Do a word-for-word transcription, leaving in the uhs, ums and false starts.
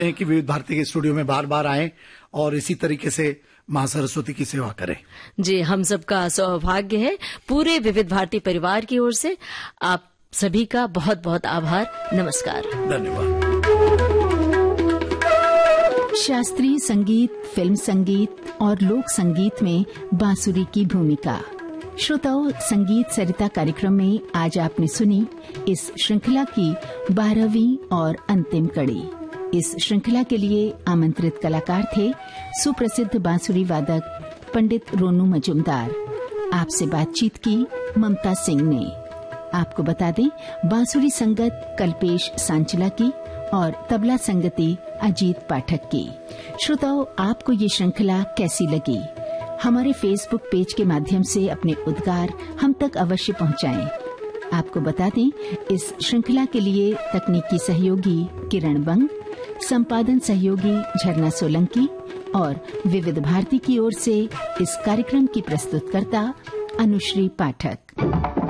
हैं कि विविध भारती के स्टूडियो में बार बार आएं और इसी तरीके से मां सरस्वती की सेवा करें। जी, हम सबका सौभाग्य है। पूरे विविध भारती परिवार की ओर से आप सभी का बहुत बहुत आभार। नमस्कार। धन्यवाद। शास्त्रीय संगीत, फिल्म संगीत और लोक संगीत में बांसुरी की भूमिका। श्रोताओं, संगीत सरिता कार्यक्रम में आज आपने सुनी इस श्रृंखला की बारहवीं और अंतिम कड़ी। इस श्रृंखला के लिए आमंत्रित कलाकार थे सुप्रसिद्ध बांसुरी वादक पंडित रोनू मजुमदार। आपसे बातचीत की ममता सिंह ने। आपको बता दें, बांसुरी संगत कल्पेश सांचला की और तबला संगति अजीत पाठक की। श्रोताओं, आपको ये श्रृंखला कैसी लगी? हमारे फेसबुक पेज के माध्यम से अपने उद्गार हम तक अवश्य पहुंचाएं। आपको बता दें, इस श्रृंखला के लिए तकनीकी सहयोगी किरण बंग, संपादन सहयोगी झरना सोलंकी और विविध भारती की ओर से इस कार्यक्रम की प्रस्तुतकर्ता अनुश्री पाठक।